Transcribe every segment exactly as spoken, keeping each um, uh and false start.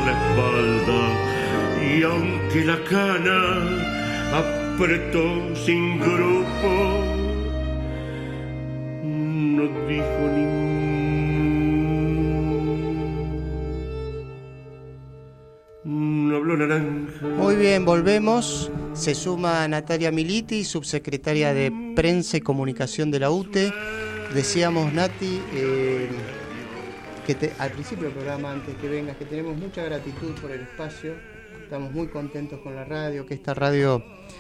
la espalda, y aunque la cana apretó sin grupo, no dijo ni mu, no habló naranja. Muy bien, volvemos. Se suma Natalia Militi, subsecretaria de Prensa y Comunicación de la U T E. Decíamos, Nati, eh, que te, al principio del programa, antes que vengas, que tenemos mucha gratitud por el espacio. Estamos muy contentos con la radio, que esta radio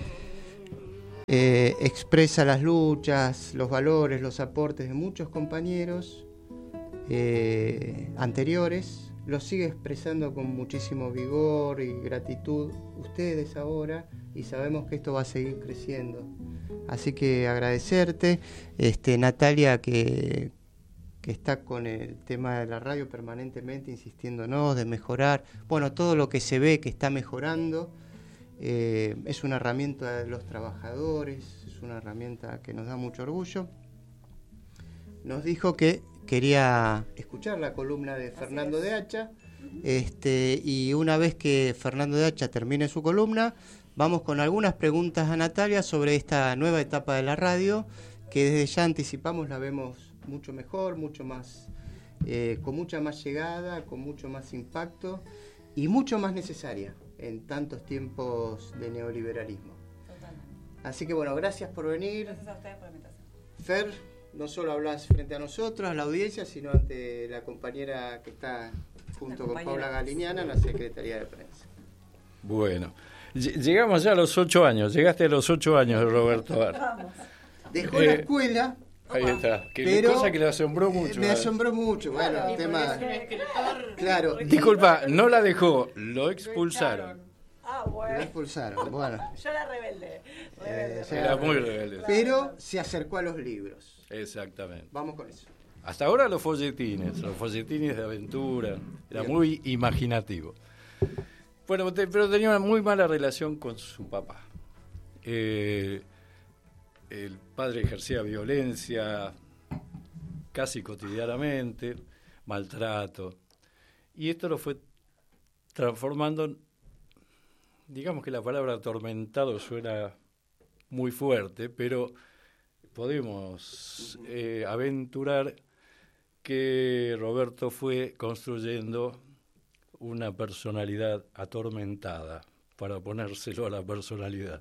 eh, expresa las luchas, los valores, los aportes de muchos compañeros eh, anteriores. Los sigue expresando con muchísimo vigor y gratitud ustedes ahora, y sabemos que esto va a seguir creciendo. Así que agradecerte, este, Natalia, que, que está con el tema de la radio permanentemente insistiéndonos de mejorar. Bueno, todo lo que se ve que está mejorando eh, es una herramienta de los trabajadores, es una herramienta que nos da mucho orgullo. Nos dijo que quería escuchar la columna de Fernando de Hacha, este, y una vez que Fernando de Hacha termine su columna, vamos con algunas preguntas a Natalia sobre esta nueva etapa de la radio, que desde ya anticipamos la vemos mucho mejor, mucho más, eh, con mucha más llegada, con mucho más impacto y mucho más necesaria en tantos tiempos de neoliberalismo. Totalmente. Así que bueno, gracias por venir. Gracias a ustedes por la invitación. Fer, no solo hablas frente a nosotros, a la audiencia, sino ante la compañera que está junto con Paula Galiñana en la Secretaría de Prensa. Bueno, llegamos ya a los ocho años, llegaste a los ocho años de Roberto Ar. Vamos. Dejó Eh, la escuela, Ahí está, que pero cosa que le asombró mucho. me ¿eh? asombró mucho, bueno, el tema... Claro, Disculpa, no la dejó, lo expulsaron. Ah, lo bueno. expulsaron, bueno. Yo era rebelde. rebelde. Eh, ya- Era muy rebelde. Pero se acercó a los libros. Exactamente. Vamos con eso. Hasta ahora los folletines, los folletines de aventura, era Bien. muy imaginativo. Bueno, te- pero tenía una muy mala relación con su papá. Eh, el padre ejercía violencia casi cotidianamente, maltrato, y esto lo fue transformando en, digamos que la palabra atormentado suena muy fuerte, pero podemos eh, aventurar que Roberto fue construyendo una personalidad atormentada, para ponérselo a la personalidad.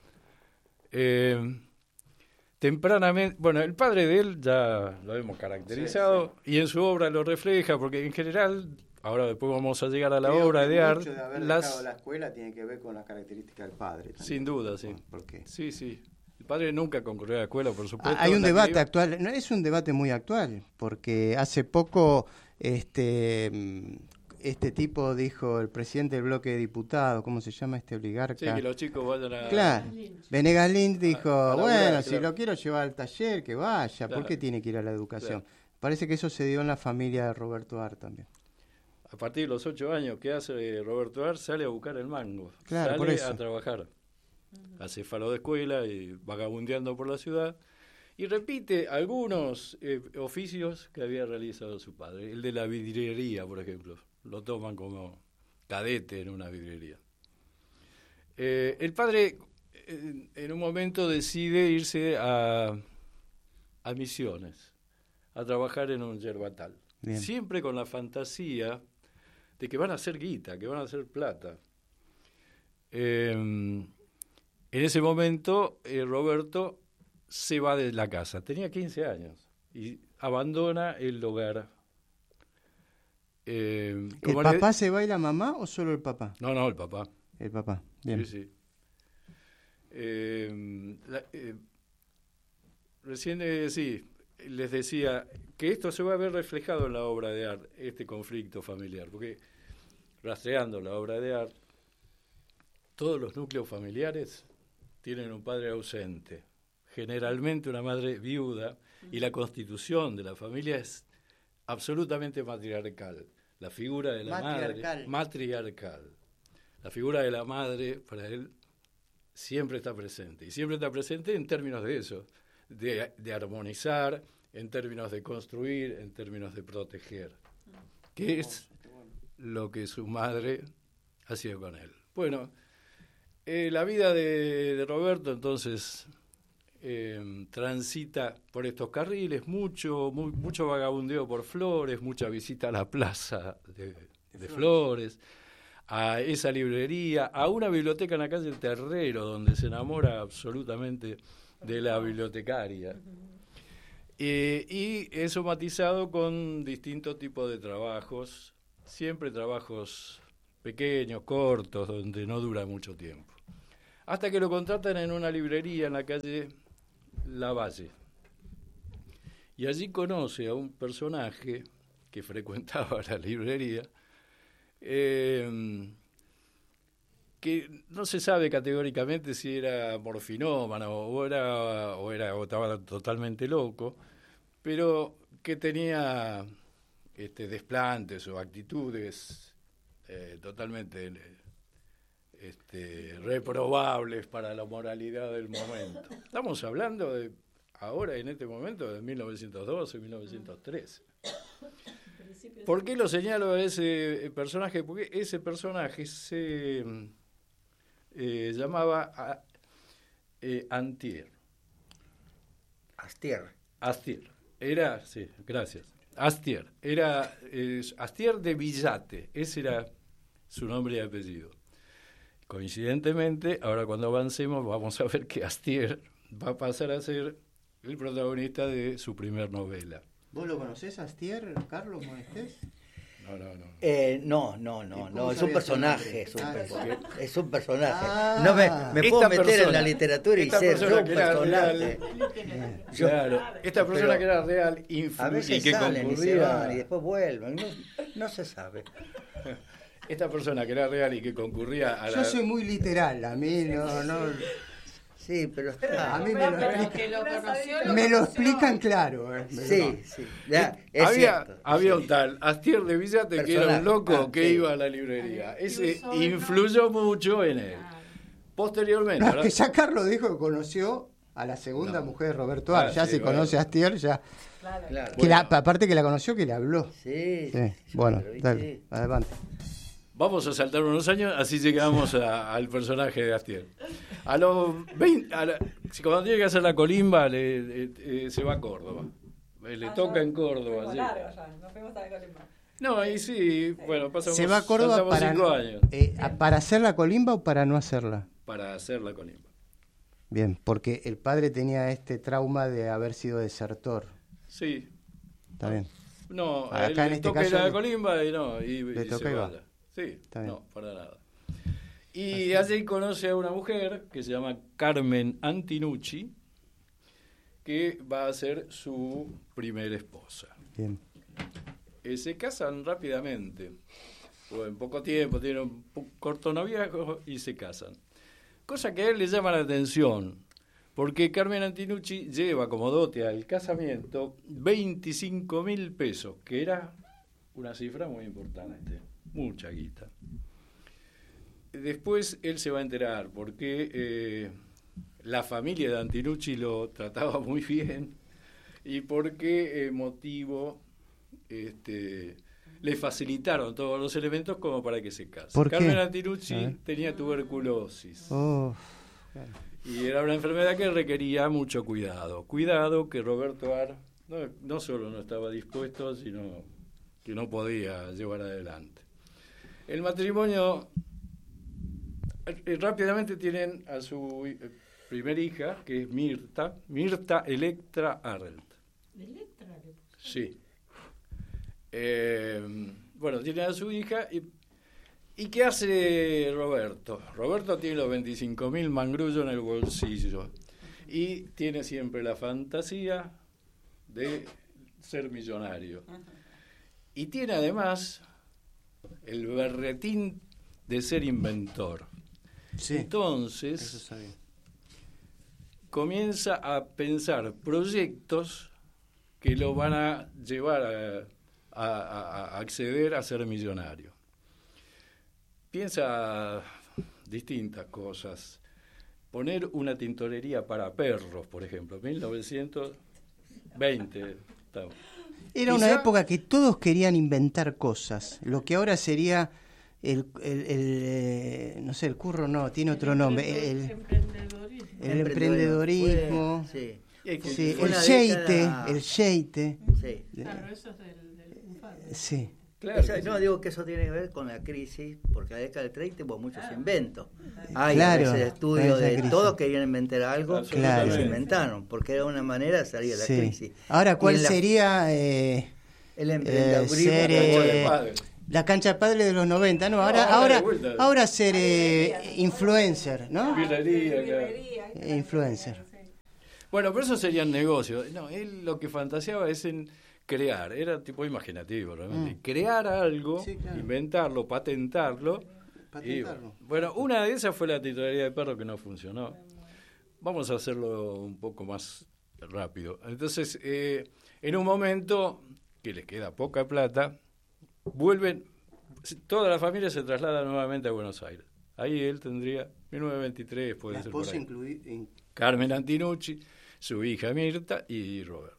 Eh, tempranamente, bueno, el padre de él ya lo hemos caracterizado, sí, sí. Y en su obra lo refleja, porque en general, ahora después vamos a llegar a la Creo obra que de Art. mucho de haber las... dejado la escuela tiene que ver con las características del padre. También. Sin duda, sí. ¿Por qué? Sí, sí. El padre nunca concurrió a la escuela, por supuesto. Hay un la debate crió. actual, no es un debate muy actual, porque hace poco este este tipo dijo, el presidente del bloque de diputados, ¿cómo se llama este oligarca? Sí, que los chicos vayan a... Claro, Venegas Lynch dijo, a laburar, bueno, si claro. lo quiero llevar al taller, que vaya, Claro. ¿por qué tiene que ir a la educación? Claro. Parece que eso se dio en la familia de Roberto Ar también. A partir de los ocho años que hace Roberto Ar, sale a buscar el mango, Claro, sale por eso. a trabajar. Hace faro de escuela y vagabundeando por la ciudad. Y repite algunos eh, oficios que había realizado su padre. El de la vidriería, por ejemplo. Lo toman como cadete en una vidriería. Eh, el padre, en, en un momento, decide irse a, a Misiones, a trabajar en un yerbatal. Bien. Siempre con la fantasía de que van a hacer guita, que van a hacer plata. Eh, en ese momento, eh, Roberto se va de la casa. Tenía quince años y abandona el hogar. Eh, ¿El como papá le... se va y la mamá o solo el papá? No, no, el papá. El papá, bien. Sí, sí. Eh, la, eh, recién eh, sí, les decía que esto se va a ver reflejado en la obra de Art, este conflicto familiar, porque rastreando la obra de Art, todos los núcleos familiares tienen un padre ausente, generalmente una madre viuda, y la constitución de la familia es absolutamente matriarcal. La figura de la Matriarcal. madre, matriarcal. La figura de la madre, para él, siempre está presente. Y siempre está presente en términos de eso, de, de armonizar, en términos de construir, en términos de proteger. Que es lo que su madre hacía con él. Bueno, eh, la vida de, de Roberto entonces eh, transita por estos carriles, mucho, muy, mucho vagabundeo por Flores, mucha visita a la plaza de, de Flores, a esa librería, a una biblioteca en la calle Terrero, donde se enamora absolutamente de la bibliotecaria. Eh, y eso matizado con distintos tipos de trabajos, siempre trabajos pequeños, cortos, donde no dura mucho tiempo. Hasta que lo contratan en una librería en la calle Lavalle. Y allí conoce a un personaje que frecuentaba la librería, eh, que no se sabe categóricamente si era morfinómano o era, o era o estaba totalmente loco, pero que tenía este, desplantes o actitudes eh, totalmente este, reprobables para la moralidad del momento. Estamos hablando de ahora, en este momento, de mil novecientos doce, mil novecientos trece. ¿Por qué lo señalo a ese personaje? Porque ese personaje se eh, llamaba a, eh, Antier. Astier. Astier. Era, sí, gracias. Astier. Era eh, Astier de Villate. Ese era su nombre y apellido. Coincidentemente, ahora cuando avancemos vamos a ver que Astier va a pasar a ser el protagonista de su primer novela. ¿Vos lo conocés, Astier, Carlos Monestés? No, no, no. Eh, no, no, no, no, es un personaje, es un, Ah, personaje, es un personaje. Ah. No me, me puedo Esta meter persona, en la literatura y esta ser persona yo un que era personaje. real. Yo- Claro, esta persona pero que era real A influ- y veces que salen y se concurría, van y después vuelven, no, no se sabe. esta persona que era real y que concurría a la... Yo soy muy literal, a mí no... no Sí, pero está. a mí me lo, Pero explica- que lo conoció, lo me lo conoció. explican claro. eh, me lo- Sí, sí, ya, es había cierto. había sí. un tal Astier de Villate que era Personaje. un loco Ah, que sí. iba a la librería. Ese Incluso, ¿no? influyó mucho en él. Posteriormente, No, es ahora- que ya Carlos dijo que conoció a la segunda No. mujer de Roberto Ar. Ah, ya sí, si bueno. conoce a Astier, ya. Claro. Claro. Que la- aparte que la conoció, que le habló. Sí, Sí, sí, bueno, pero, dale, ¿viste? adelante. Vamos a saltar unos años, así llegamos a- al personaje de Astier. A los veinte, a la- si cuando tiene que hacer la colimba, le, le- eh, se va a Córdoba. Eh, Le Ah, toca ya en Córdoba. fuimos sí. largo ya, nos fuimos a la Colimba. No, y sí, bueno, pasamos, ¿Se va a Córdoba saltamos para, cinco años eh, a- para hacer la colimba o para no hacerla? para hacer la colimba. Bien, porque el padre tenía este trauma de haber sido desertor. Sí, Está bien. no, Acá él en le este toca ir caso a la le- colimba y no, y, le y toca se y va. vaya. Sí, Está bien. no, para nada. Y allí conoce a una mujer que se llama Carmen Antinucci, que va a ser su primera esposa. Bien. Eh, se casan rápidamente, o en poco tiempo, tienen un pu- corto noviazgo y se casan. Cosa que a él le llama la atención, porque Carmen Antinucci lleva como dote al casamiento veinticinco mil pesos, que era una cifra muy importante, mucha guita. Después él se va a enterar porque eh, la familia de Antinucci lo trataba muy bien y porque eh, motivo este, le facilitaron todos los elementos como para que se case. ¿Por qué? Carmen A Antinucci ver. tenía tuberculosis Oh, y era una enfermedad que requería mucho cuidado. Cuidado que Roberto Ar no, no solo no estaba dispuesto, sino que no podía llevar adelante. El matrimonio... Eh, rápidamente tienen a su eh, primera hija, que es Mirta, Mirta Electra Arlt. Electra le puso. Sí. Eh, bueno, tienen a su hija y, ¿y qué hace Roberto? Roberto tiene los veinticinco mil mangrullos en el bolsillo y tiene siempre la fantasía de ser millonario. Y tiene además el berretín de ser inventor. sí. Eso Entonces, sabía. comienza a pensar proyectos que lo van a llevar a, a- a- a acceder a ser millonario. Piensa distintas cosas. Poner una tintorería para perros, por ejemplo, mil novecientos veinte. Estamos. Era Quizá- una época que todos querían inventar cosas, lo que ahora sería el, el, el, eh, no sé, el curro no, tiene otro nombre, el, Emprendedorismo. el emprendedorismo, Fue- sí. Y que- sí, Fue el una sheite, década- el sheite, Sí. Claro, eso es del, del bufado. sí, Claro Eso- que no, sí. digo que eso tiene que ver con la crisis, porque en la década del treinta hubo muchos inventos. Hay Claro, a veces estudios esa de crisis. todos querían inventar algo Absolutamente. y se inventaron, porque era una manera de salir de la sí. crisis. Ahora, ¿cuál Y en la- sería eh, el eh, emprendedurismo? ser Cancha de eh, pádel. la cancha padre de los noventa? No, ahora, ahora ahora, de vuelta. ahora ser eh, influencer, ¿no? Birrería, claro. Eh, influencer. Bueno, pero eso serían negocios. No, él lo que fantaseaba es en crear, era tipo imaginativo realmente. Mm. Crear algo, Sí, claro. inventarlo, patentarlo. Patentarlo. Y, bueno, una de esas fue la titularidad de perro que no funcionó. Vamos a hacerlo un poco más rápido. Entonces, eh, en un momento que les queda poca plata, vuelven, toda la familia se traslada nuevamente a Buenos Aires. Ahí él tendría mil novecientos veintitrés, puede La ser por esposa ahí. incluida. Carmen Antinucci, su hija Mirta y Roberto.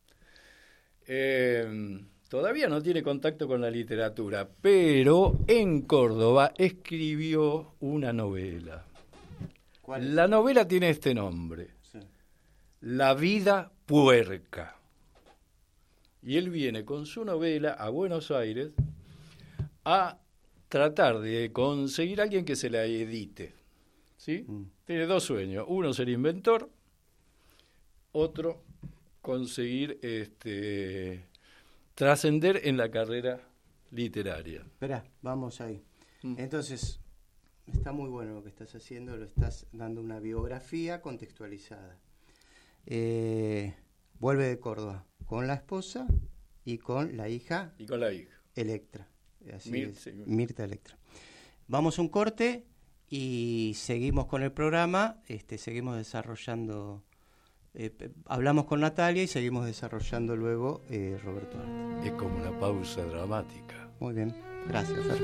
Eh, todavía no tiene contacto con la literatura, pero en Córdoba escribió una novela. ¿Cuál es? La novela tiene este nombre, Sí. La vida puerca. Y él viene con su novela a Buenos Aires a tratar de conseguir a alguien que se la edite. ¿Sí? Mm. Tiene dos sueños. Uno ser inventor, otro conseguir este trascender en la carrera literaria. Esperá, vamos ahí. Mm. Entonces, está muy bueno lo que estás haciendo, lo estás dando una biografía contextualizada. Eh, vuelve de Córdoba con la esposa y con la hija Y con la hija. Electra. Así Mir- es, sí. Mirta Electra. Vamos a un corte y seguimos con el programa, este, seguimos desarrollando, eh, pe- hablamos con Natalia y seguimos desarrollando luego eh, Roberto Arte. Es como una pausa dramática. Muy bien, gracias, Fer.